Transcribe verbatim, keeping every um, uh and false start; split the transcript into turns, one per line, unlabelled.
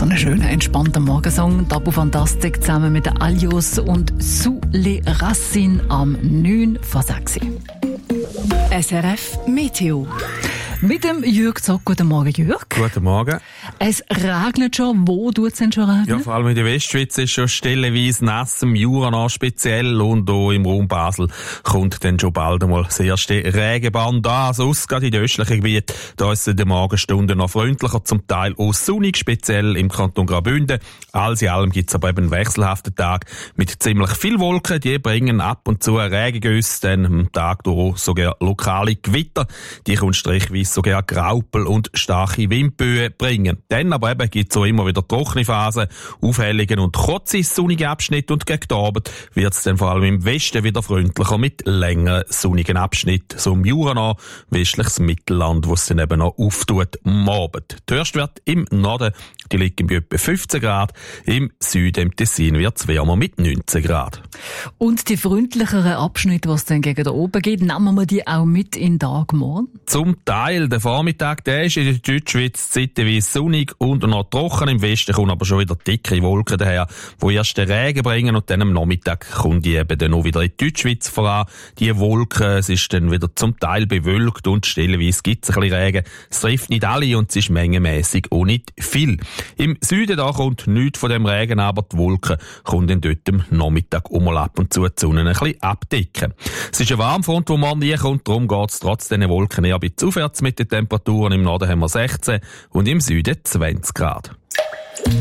einen schönen, entspannten Morgensong. Tabu Fantastic zusammen mit den Alios und Sous les Racines am neun vor sechs. S R F Meteo. Mit dem Jürg Zock. Guten Morgen, Jürg.
Guten Morgen.
Es regnet schon. Wo tut es denn schon regnen?
Ja, vor allem in der Westschweiz ist schon stellenweise nass, im Jura noch speziell, und auch im Raum Basel kommt dann schon bald einmal das erste Regenband an. Sonst gerade in den östlichen Gebieten, da ist es in den Morgenstunden noch freundlicher, zum Teil auch sonnig, speziell im Kanton Graubünden. Alles in allem gibt es aber eben einen wechselhaften Tag mit ziemlich viel Wolken. Die bringen ab und zu Regengüsse, dann am Tag durch sogar lokale Gewitter. Die können strichweise sogar Graupel und starke Windböen bringen. Dann aber eben gibt es auch immer wieder trockene Phasen, Aufhellungen und kurze sonnige Abschnitte, und gegen Abend wird es dann vor allem im Westen wieder freundlicher mit längeren sonnigen Abschnitten, so im Jura noch, westliches Mittelland, wo es dann eben noch auftut am Abend. Der Höchstwert im Norden, die liegt bei etwa fünfzehn Grad, im Süden, im Tessin, wird es wärmer mit neunzehn Grad.
Und die freundlicheren Abschnitte, die es dann gegen da oben geht, nehmen wir die auch mit in den Tag morgen?
Zum Teil. Der Vormittag, der ist in der Deutschschweiz zeitweise sonnig und noch trocken. Im Westen kommen aber schon wieder dicke Wolken daher, die erst den Regen bringen, und dann am Nachmittag kommen die eben dann auch wieder in die Deutschschweiz voran. Die Wolken, es ist dann wieder zum Teil bewölkt und stellenweise gibt es ein bisschen Regen. Es trifft nicht alle und es ist mengenmässig auch nicht viel. Im Süden da kommt nichts von dem Regen, aber die Wolken kommen dann dort am Nachmittag auch mal ab und zu die Sonne ein bisschen abdecken. Es ist ein Warmfront, wo morgen hier kommt, darum geht es trotz diesen Wolken eher ein bisschen aufwärts mit den Temperaturen. Im Norden haben wir sechzehn und im Süden zwanzig Grad.